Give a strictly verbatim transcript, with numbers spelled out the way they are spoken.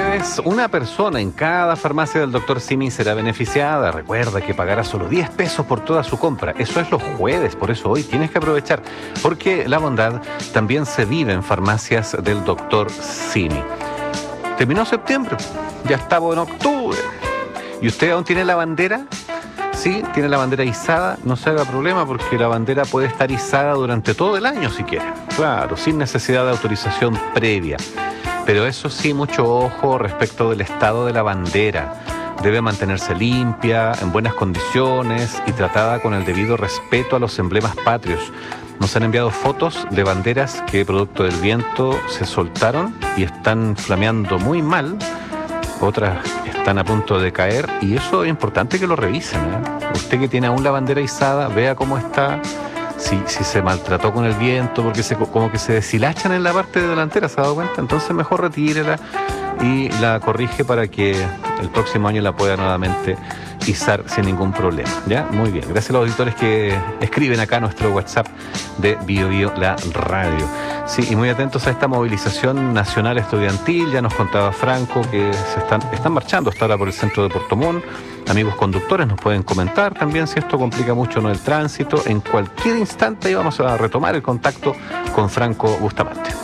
jueves, una persona en cada farmacia del doctor Simi será beneficiada. Recuerda que pagará solo diez pesos por toda su compra. Eso es los jueves, por eso hoy tienes que aprovechar, porque la bondad también se vive en farmacias del doctor Simi. Terminó septiembre, ya estamos en octubre. ¿Y usted aún tiene la bandera? Sí, tiene la bandera izada, no se haga problema porque la bandera puede estar izada durante todo el año si quiere. Claro, sin necesidad de autorización previa. Pero eso sí, mucho ojo respecto del estado de la bandera. Debe mantenerse limpia, en buenas condiciones y tratada con el debido respeto a los emblemas patrios. Nos han enviado fotos de banderas que, producto del viento, se soltaron y están flameando muy mal. Otras están a punto de caer y eso es importante que lo revisen, ¿eh? Usted que tiene aún la bandera izada, vea cómo está, si, si se maltrató con el viento, porque se, como que se deshilachan en la parte delantera, ¿se ha dado cuenta? Entonces mejor retírela y la corrige para que el próximo año la pueda nuevamente izar sin ningún problema, ¿ya? Muy bien, gracias a los auditores que escriben acá nuestro WhatsApp de Bio Bio La Radio. Sí, y muy atentos a esta movilización nacional estudiantil. Ya nos contaba Franco que se están, están marchando hasta ahora por el centro de Puerto Montt. Amigos conductores nos pueden comentar también si esto complica mucho o no el tránsito. En cualquier instante íbamos a retomar el contacto con Franco Bustamante.